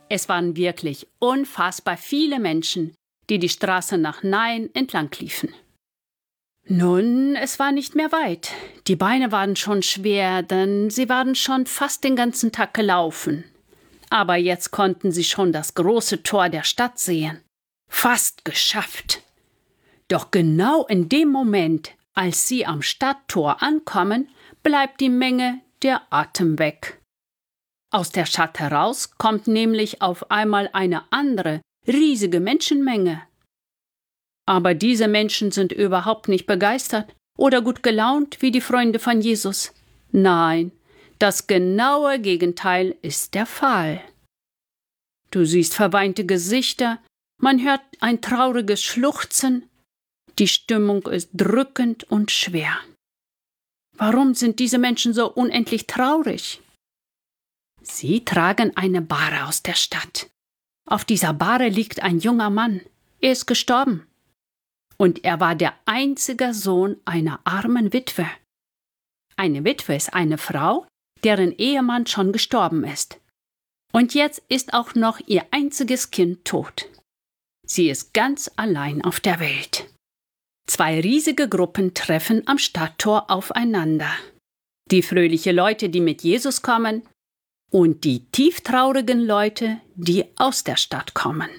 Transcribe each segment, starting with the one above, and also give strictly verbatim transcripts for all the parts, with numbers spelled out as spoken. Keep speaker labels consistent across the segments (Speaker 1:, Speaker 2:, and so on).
Speaker 1: Es waren wirklich unfassbar viele Menschen, die die Straße nach Nain entlang liefen. Nun, es war nicht mehr weit. Die Beine waren schon schwer, denn sie waren schon fast den ganzen Tag gelaufen. Aber jetzt konnten sie schon das große Tor der Stadt sehen. Fast geschafft. Doch genau in dem Moment, als sie am Stadttor ankommen, bleibt die Menge der Atem weg. Aus der Stadt heraus kommt nämlich auf einmal eine andere, riesige Menschenmenge. Aber diese Menschen sind überhaupt nicht begeistert oder gut gelaunt wie die Freunde von Jesus. Nein, das genaue Gegenteil ist der Fall. Du siehst verweinte Gesichter, man hört ein trauriges Schluchzen, die Stimmung ist drückend und schwer. Warum sind diese Menschen so unendlich traurig? Sie tragen eine Bahre aus der Stadt. Auf dieser Bahre liegt ein junger Mann. Er ist gestorben. Und er war der einzige Sohn einer armen Witwe. Eine Witwe ist eine Frau, deren Ehemann schon gestorben ist. Und jetzt ist auch noch ihr einziges Kind tot. Sie ist ganz allein auf der Welt. Zwei riesige Gruppen treffen am Stadttor aufeinander. Die fröhlichen Leute, die mit Jesus kommen, und die tieftraurigen Leute, die aus der Stadt kommen.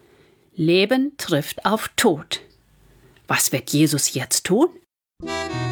Speaker 1: Leben trifft auf Tod. Was wird Jesus jetzt tun?